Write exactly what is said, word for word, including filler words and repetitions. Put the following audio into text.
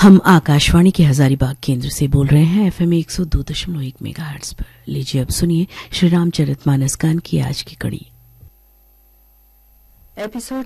हम आकाशवाणी के हजारीबाग केंद्र से बोल रहे हैं एफएम एक सौ दो दशमलव एक मेगाहर्ट्ज पर। लीजिए अब सुनिए श्री रामचरितमानस गान की आज की कड़ी। एपिसोड